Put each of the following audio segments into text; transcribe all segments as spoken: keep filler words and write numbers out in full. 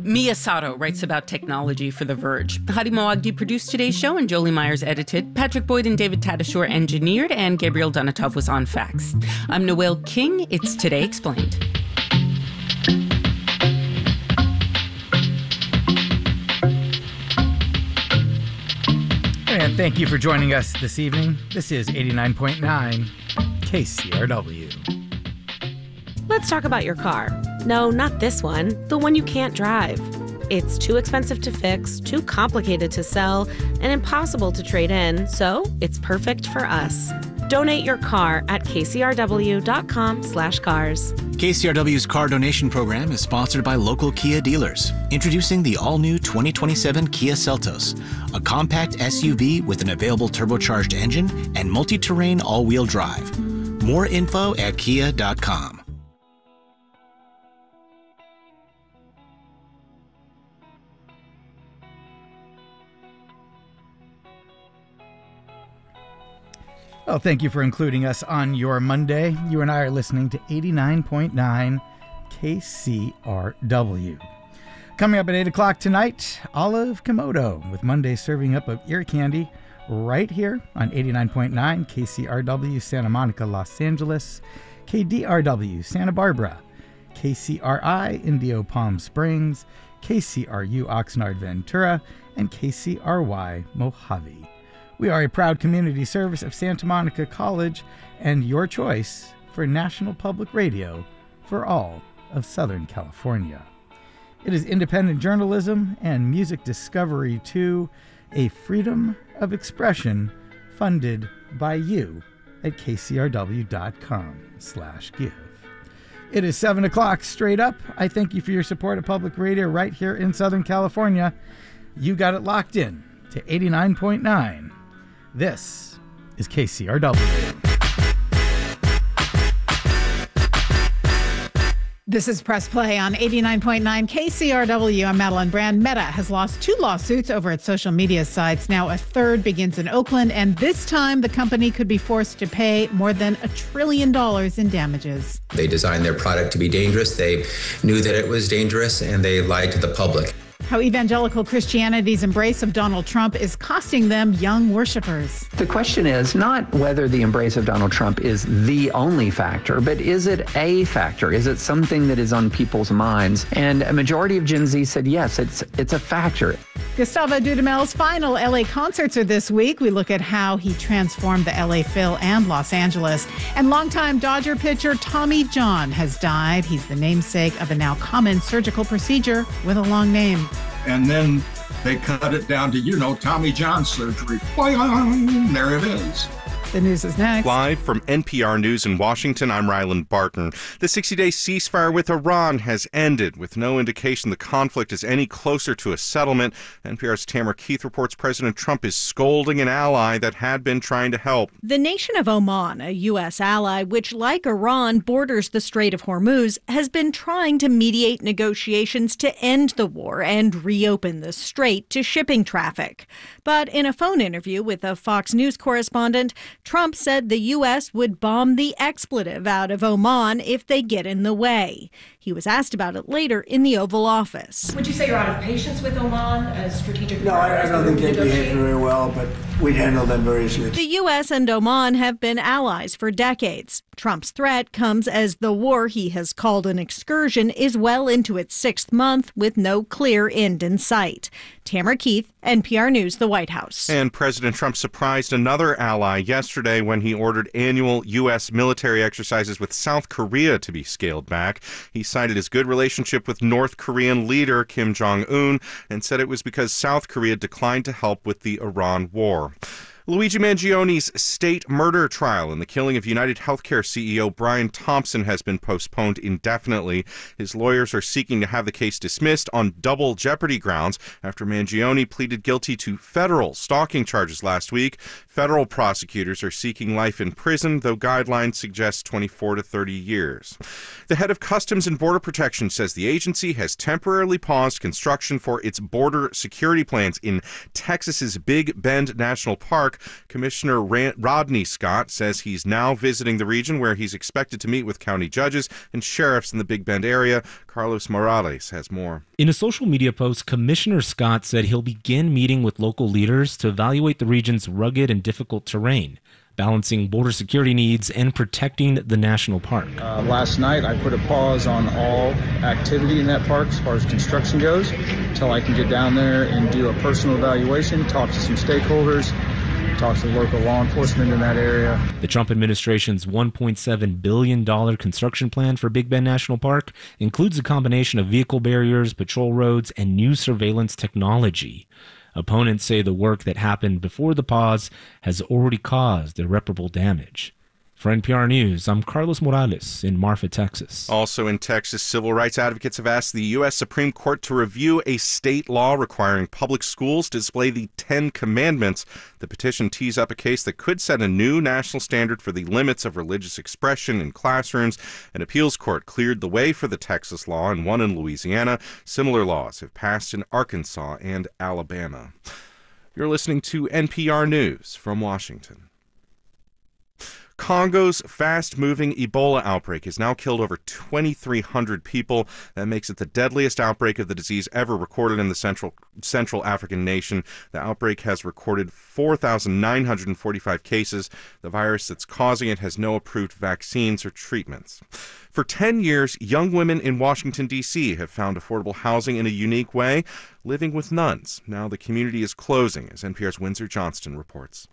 Mia Sato writes about technology for The Verge. Hadi Moagdi produced today's show, and Jolie Myers edited. Patrick Boyd and David Tadashore engineered, and Gabriel Donatov was on fax. I'm Noelle King. It's Today Explained. And thank you for joining us this evening. This is eighty-nine point nine K C R W. Let's talk about your car. No, not this one, the one you can't drive. It's too expensive to fix, too complicated to sell, and impossible to trade in, so it's perfect for us. Donate your car at kcrw.com slash cars. K C R W's car donation program is sponsored by local Kia dealers. Introducing the all-new twenty twenty-seven Kia Seltos, a compact S U V with an available turbocharged engine and multi-terrain all-wheel drive. More info at kia dot com. Well, thank you for including us on your Monday. You and I are listening to eighty-nine point nine K C R W. Coming up at eight o'clock tonight, Olive Komodo with Monday serving up of ear candy right here on eighty-nine point nine K C R W Santa Monica, Los Angeles, K D R W Santa Barbara, K C R I Indio Palm Springs, K C R U Oxnard Ventura, and K C R Y Mojave. We are a proud community service of Santa Monica College and your choice for National Public Radio for all of Southern California. It is independent journalism and music discovery too, a freedom of expression funded by you at kcrw.com slash give. It is seven o'clock straight up. I thank you for your support of public radio right here in Southern California. You got it locked in to eighty-nine point nine. This is K C R W. This is Press Play on eighty-nine point nine K C R W. I'm Madeline Brand. Meta has lost two lawsuits over its social media sites. Now a third begins in Oakland, and this time the company could be forced to pay more than a trillion dollars in damages. They designed their product to be dangerous. They knew that it was dangerous, and they lied to the public. How evangelical Christianity's embrace of Donald Trump is costing them young worshipers. The question is not whether the embrace of Donald Trump is the only factor, but is it a factor? Is it something that is on people's minds? And a majority of Gen Z said yes, it's it's a factor. Gustavo Dudamel's final L A concerts are this week. We look at how he transformed the L A Phil and Los Angeles. And longtime Dodger pitcher Tommy John has died. He's the namesake of a now common surgical procedure with a long name. And then they cut it down to, you know, Tommy John surgery. Boing, there it is. The news is next. Live from N P R News in Washington, I'm Ryland Barton. The sixty-day ceasefire with Iran has ended, with no indication the conflict is any closer to a settlement. N P R's Tamara Keith reports President Trump is scolding an ally that had been trying to help. The nation of Oman, a U S ally, which, like Iran, borders the Strait of Hormuz, has been trying to mediate negotiations to end the war and reopen the strait to shipping traffic. But in a phone interview with a Fox News correspondent, Trump said the U S would bomb the expletive out of Oman if they get in the way. He was asked about it later in the Oval Office. Would you say you're out of patience with Oman as strategic? No, I, I don't think they behave very well, but we'd handle them very easily. The U S and Oman have been allies for decades. Trump's threat comes as the war he has called an excursion is well into its sixth month with no clear end in sight. Tamara Keith, N P R News, the White House. And President Trump surprised another ally yesterday when he ordered annual U S military exercises with South Korea to be scaled back. He cited his good relationship with North Korean leader Kim Jong-un and said it was because South Korea declined to help with the Iran war. Luigi Mangioni's state murder trial and the killing of United Healthcare C E O Brian Thompson has been postponed indefinitely. His lawyers are seeking to have the case dismissed on double jeopardy grounds after Mangioni pleaded guilty to federal stalking charges last week. Federal prosecutors are seeking life in prison, though guidelines suggest twenty-four to thirty years. The head of Customs and Border Protection says the agency has temporarily paused construction for its border security plans in Texas's Big Bend National Park. Commissioner Rodney Scott says he's now visiting the region where he's expected to meet with county judges and sheriffs in the Big Bend area. Carlos Morales has more. In a social media post, Commissioner Scott said he'll begin meeting with local leaders to evaluate the region's rugged and difficult terrain, balancing border security needs and protecting the national park. Uh, last night, I put a pause on all activity in that park as far as construction goes, until I can get down there and do a personal evaluation, talk to some stakeholders, talk to local law enforcement in that area. The Trump administration's one point seven billion dollars construction plan for Big Bend National Park includes a combination of vehicle barriers, patrol roads, and new surveillance technology. Opponents say the work that happened before the pause has already caused irreparable damage. For N P R News, I'm Carlos Morales in Marfa, Texas. Also in Texas, civil rights advocates have asked the U S Supreme Court to review a state law requiring public schools to display the Ten Commandments. The petition tees up a case that could set a new national standard for the limits of religious expression in classrooms. An appeals court cleared the way for the Texas law and one in Louisiana. Similar laws have passed in Arkansas and Alabama. You're listening to N P R News from Washington. Congo's fast-moving Ebola outbreak has now killed over twenty-three hundred people. That makes it the deadliest outbreak of the disease ever recorded in the Central Central African nation. The outbreak has recorded four thousand nine hundred forty-five cases. The virus that's causing it has no approved vaccines or treatments. For ten years, young women in Washington, D C have found affordable housing in a unique way, living with nuns. Now the community is closing, as N P R's Windsor Johnston reports.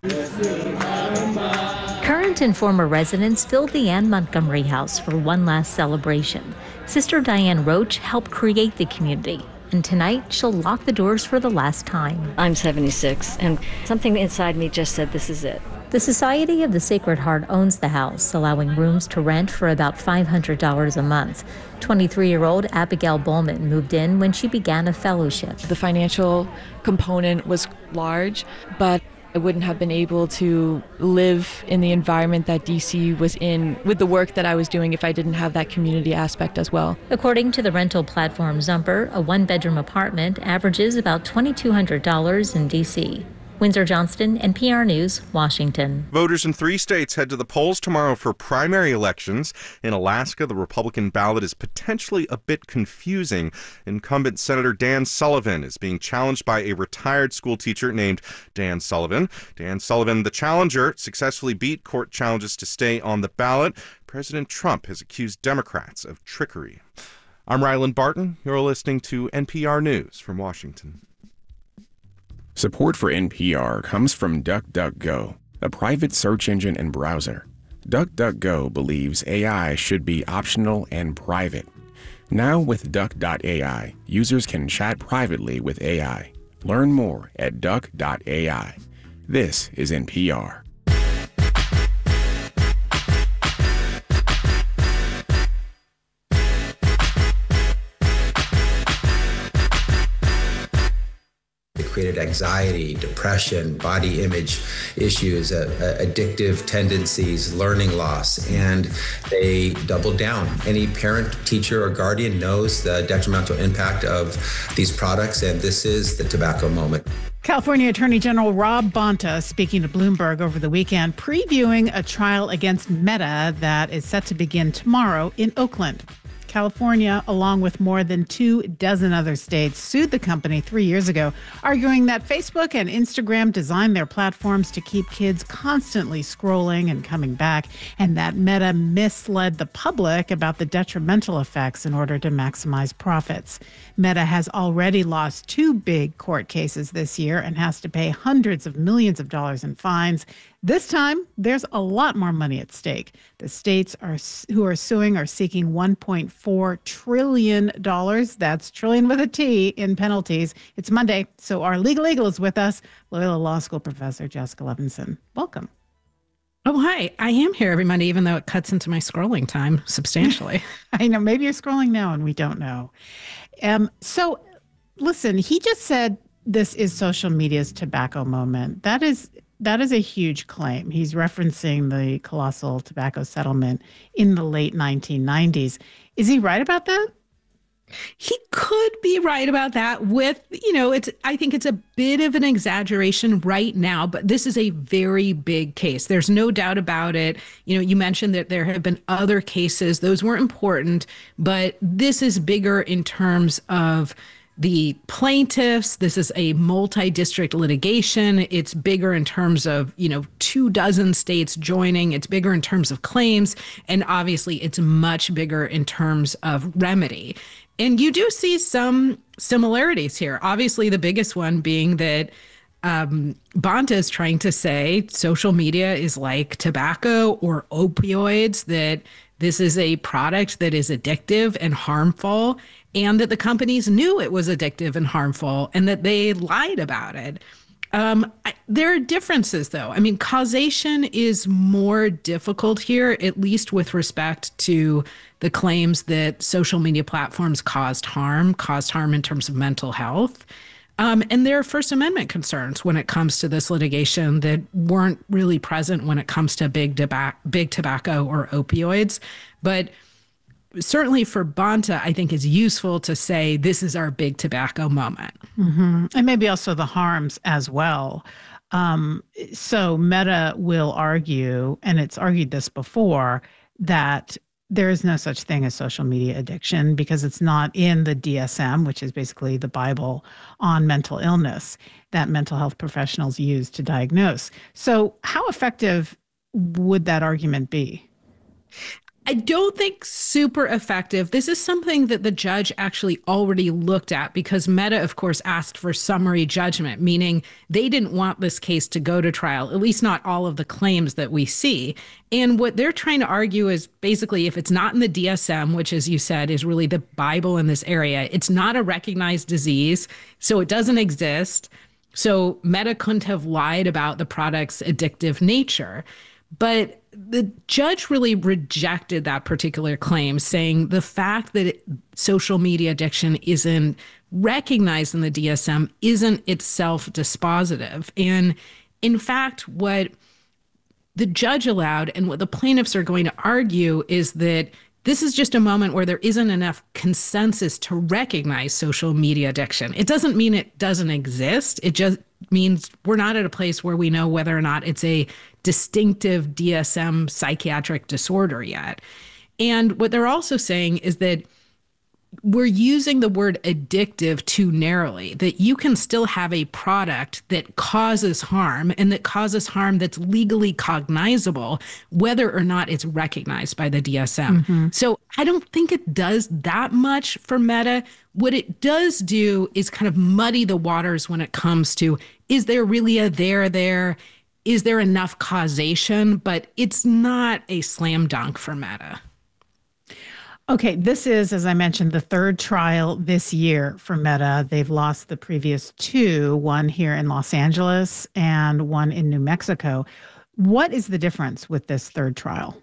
Current and former residents filled the Anne Montgomery House for one last celebration. Sister Diane Roach helped create the community, and tonight she'll lock the doors for the last time. I'm seventy-six, and something inside me just said this is it. The Society of the Sacred Heart owns the house, allowing rooms to rent for about five hundred dollars a month. twenty-three-year-old Abigail Bowman moved in when she began a fellowship. The financial component was large, but I wouldn't have been able to live in the environment that D C was in with the work that I was doing if I didn't have that community aspect as well. According to the rental platform Zumper, a one-bedroom apartment averages about two thousand two hundred dollars in D C. Windsor Johnston, N P R News, Washington. Voters in three states head to the polls tomorrow for primary elections. In Alaska, the Republican ballot is potentially a bit confusing. Incumbent Senator Dan Sullivan is being challenged by a retired school teacher named Dan Sullivan. Dan Sullivan, the challenger, successfully beat court challenges to stay on the ballot. President Trump has accused Democrats of trickery. I'm Ryland Barton. You're listening to N P R News from Washington. Support for N P R comes from DuckDuckGo, a private search engine and browser. DuckDuckGo believes A I should be optional and private. Now with Duck dot A I, users can chat privately with A I. Learn more at Duck dot A I. This is N P R. Created anxiety, depression, body image issues, uh, uh, addictive tendencies, learning loss, and they doubled down. Any parent, teacher, or guardian knows the detrimental impact of these products, and this is the tobacco moment. California Attorney General Rob Bonta speaking to Bloomberg over the weekend, previewing a trial against Meta that is set to begin tomorrow in Oakland. California, along with more than two dozen other states, sued the company three years ago, arguing that Facebook and Instagram designed their platforms to keep kids constantly scrolling and coming back, and that Meta misled the public about the detrimental effects in order to maximize profits. Meta has already lost two big court cases this year and has to pay hundreds of millions of dollars in fines. This time, there's a lot more money at stake. The states are who are suing are seeking one point four trillion dollars. That's trillion with a T in penalties. It's Monday, so our legal eagle is with us, Loyola Law School professor Jessica Levinson. Welcome. Oh, hi. I am here every Monday, even though it cuts into my scrolling time substantially. I know. Maybe you're scrolling now and we don't know. Um, so, listen, he just said this is social media's tobacco moment. That is... That is a huge claim. He's referencing the colossal tobacco settlement in the late nineteen nineties. Is he right about that? He could be right about that with, you know, it's, I think it's a bit of an exaggeration right now, but this is a very big case. There's no doubt about it. You know, you mentioned that there have been other cases. Those were important, but this is bigger in terms of the plaintiffs. This is a multi-district litigation. It's bigger in terms of, you know, two dozen states joining. It's bigger in terms of claims. And obviously, it's much bigger in terms of remedy. And you do see some similarities here. Obviously, the biggest one being that um, Bonta is trying to say social media is like tobacco or opioids, that this is a product that is addictive and harmful, and that the companies knew it was addictive and harmful, and that they lied about it. Um, I, there are differences, though. I mean, causation is more difficult here, at least with respect to the claims that social media platforms caused harm, caused harm in terms of mental health. Um, and there are First Amendment concerns when it comes to this litigation that weren't really present when it comes to big, tobacco, big tobacco or opioids. But certainly for Bonta, I think it's useful to say this is our big tobacco moment. Mm-hmm. And maybe also the harms as well. Um, so Meta will argue, and it's argued this before, that there is no such thing as social media addiction because it's not in the D S M, which is basically the Bible on mental illness that mental health professionals use to diagnose. So how effective would that argument be? I don't think super effective. This is something that the judge actually already looked at because Meta, of course, asked for summary judgment, meaning they didn't want this case to go to trial, at least not all of the claims that we see. And what they're trying to argue is basically if it's not in the D S M, which, as you said, is really the Bible in this area, it's not a recognized disease, so it doesn't exist. So Meta couldn't have lied about the product's addictive nature. But the judge really rejected that particular claim, saying the fact that it, social media addiction isn't recognized in the D S M isn't itself dispositive. And in fact, what the judge allowed and what the plaintiffs are going to argue is that this is just a moment where there isn't enough consensus to recognize social media addiction. It doesn't mean it doesn't exist. It just means we're not at a place where we know whether or not it's a distinctive D S M psychiatric disorder yet. And what they're also saying is that we're using the word addictive too narrowly, that you can still have a product that causes harm and that causes harm that's legally cognizable, whether or not it's recognized by the D S M. Mm-hmm. So I don't think it does that much for Meta. What it does do is kind of muddy the waters when it comes to, is there really a there there? Is there enough causation? But it's not a slam dunk for Meta. Okay, this is, as I mentioned, the third trial this year for Meta. They've lost the previous two, one here in Los Angeles and one in New Mexico. What is the difference with this third trial?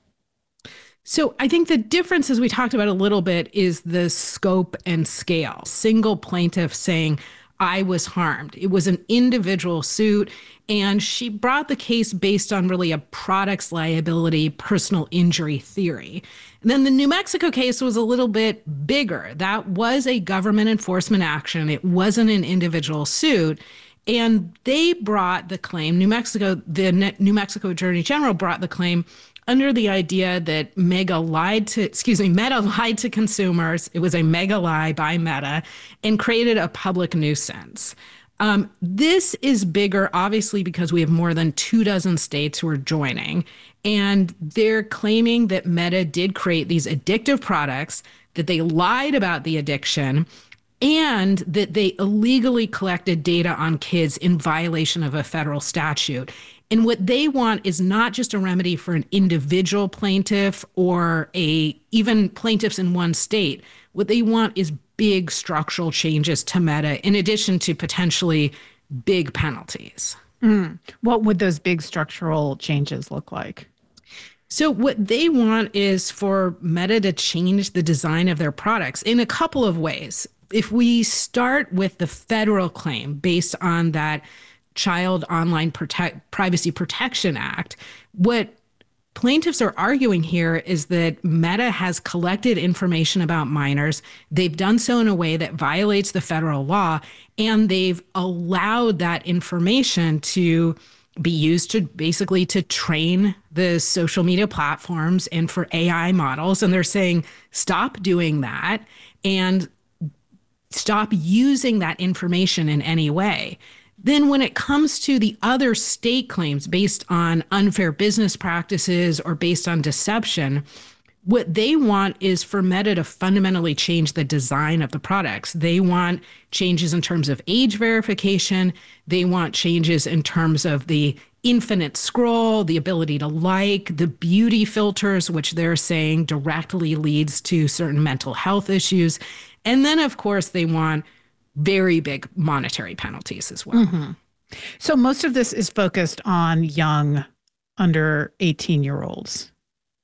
So I think the difference, as we talked about a little bit, is the scope and scale. Single plaintiff saying, I was harmed. It was an individual suit, and she brought the case based on really a products liability, personal injury theory. And then the New Mexico case was a little bit bigger. That was a government enforcement action. It wasn't an individual suit. And they brought the claim, New Mexico, the New Mexico Attorney General brought the claim under the idea that Mega lied to, excuse me, Meta lied to consumers. It was a mega lie by Meta and created a public nuisance. Um, this is bigger, obviously, because we have more than two dozen states who are joining. And they're claiming that Meta did create these addictive products, that they lied about the addiction, and that they illegally collected data on kids in violation of a federal statute. And what they want is not just a remedy for an individual plaintiff or a even plaintiffs in one state. What they want is big structural changes to Meta, in addition to potentially big penalties. Mm. What would those big structural changes look like? So what they want is for Meta to change the design of their products in a couple of ways. If we start with the federal claim based on that Child Online Protect, Privacy Protection Act, what plaintiffs are arguing here is that Meta has collected information about minors. They've done so in a way that violates the federal law, and they've allowed that information to be used to basically to train the social media platforms and for A I models. And they're saying, stop doing that and stop using that information in any way. Then when it comes to the other state claims based on unfair business practices or based on deception, what they want is for Meta to fundamentally change the design of the products. They want changes in terms of age verification. They want changes in terms of the infinite scroll, the ability to like, the beauty filters, which they're saying directly leads to certain mental health issues. And then, of course, they want very big monetary penalties as well. Mm-hmm. So most of this is focused on young, under eighteen-year-olds.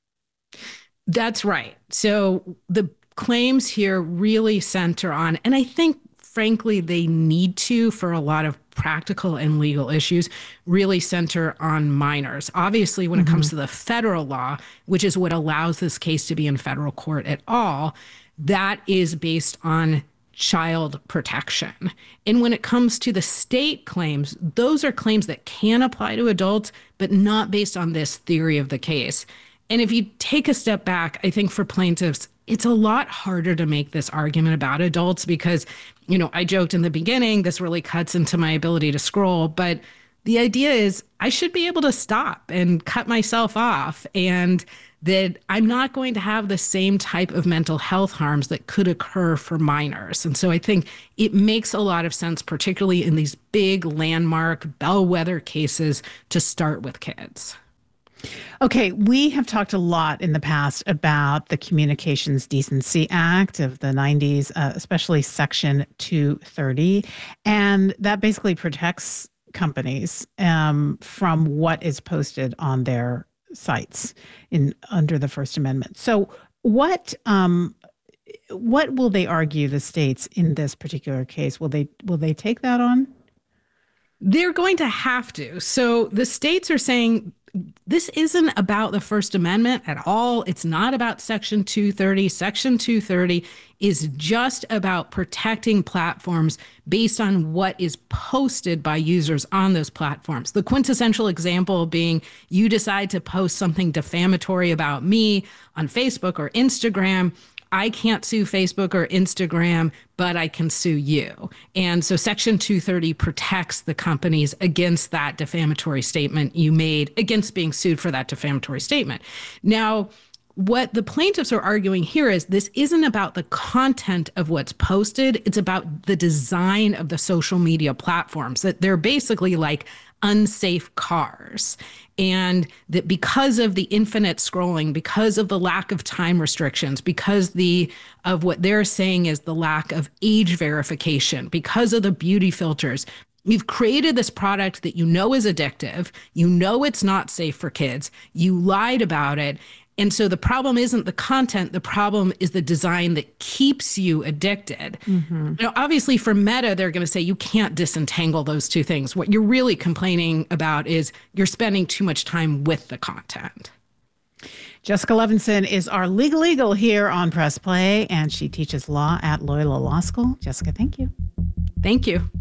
That's right. So the claims here really center on, and I think, frankly, they need to, for a lot of practical and legal issues, really center on minors. Obviously, when mm-hmm. it comes to the federal law, which is what allows this case to be in federal court at all, that is based on child protection. And when it comes to the state claims, those are claims that can apply to adults, but not based on this theory of the case. And if you take a step back, I think for plaintiffs, it's a lot harder to make this argument about adults because, you know, I joked in the beginning, this really cuts into my ability to scroll, but the idea is I should be able to stop and cut myself off, and that I'm not going to have the same type of mental health harms that could occur for minors. And so I think it makes a lot of sense, particularly in these big landmark bellwether cases, to start with kids. Okay, we have talked a lot in the past about the Communications Decency Act of the nineties, uh, especially Section two thirty, and that basically protects companies um, from what is posted on their sites in under the First Amendment. So what um, what will they argue, the states, in this particular case? Will they will they take that on? They're going to have to. So the states are saying this isn't about the First Amendment at all. It's not about Section two thirty. Section two thirty is just about protecting platforms based on what is posted by users on those platforms. The quintessential example being you decide to post something defamatory about me on Facebook or Instagram. I can't sue Facebook or Instagram, but I can sue you. And so Section two thirty protects the companies against that defamatory statement you made, against being sued for that defamatory statement. Now, what the plaintiffs are arguing here is this isn't about the content of what's posted. It's about the design of the social media platforms, that they're basically like unsafe cars. And that because of the infinite scrolling, because of the lack of time restrictions, because the of what they're saying is the lack of age verification, because of the beauty filters, you've created this product that you know is addictive, you know it's not safe for kids, you lied about it. And so the problem isn't the content, the problem is the design that keeps you addicted. Mm-hmm. Now, obviously for Meta, they're going to say you can't disentangle those two things. What you're really complaining about is you're spending too much time with the content. Jessica Levinson is our legal eagle here on Press Play, and she teaches law at Loyola Law School. Jessica, thank you. Thank you.